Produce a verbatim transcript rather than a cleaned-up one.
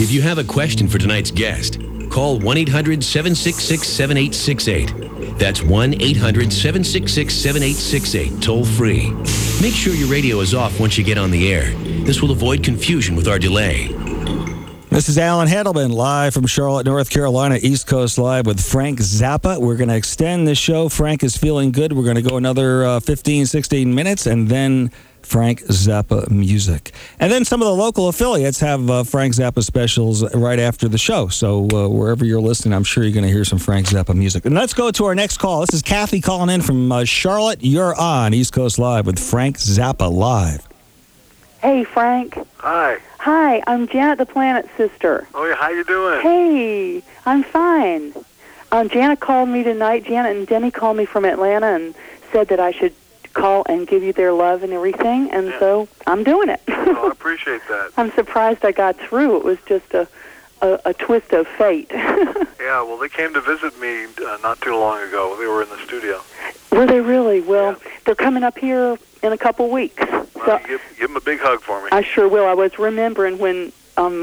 If you have a question for tonight's guest, call one eight hundred seven six six seven eight six eight. That's one eight hundred seven six six seven eight six eight, toll free. Make sure your radio is off once you get on the air. This will avoid confusion with our delay. This is Alan Hedelman, live from Charlotte, North Carolina, East Coast Live with Frank Zappa. We're going to extend the show. Frank is feeling good. We're going to go another uh, fifteen, sixteen minutes, and then Frank Zappa music. And then some of the local affiliates have uh, Frank Zappa specials right after the show. So uh, wherever you're listening, I'm sure you're going to hear some Frank Zappa music. And let's go to our next call. This is Kathy calling in from uh, Charlotte. You're on East Coast Live with Frank Zappa live. Hey, Frank. Hi. Hi, I'm Janet the Planet Sister. Oh, yeah, how you doing? Hey, I'm fine. Um, Janet called me tonight. Janet and Denny called me from Atlanta and said that I should call and give you their love and everything, and yeah. so I'm doing it. Oh, I appreciate that. I'm surprised I got through. It was just a, a, a twist of fate. Yeah, well, they came to visit me uh, not too long ago. They were in the studio. Were they really? Well, yeah. They're coming up here in a couple weeks. Well, So give, give them a big hug for me. I sure will. I was remembering when um,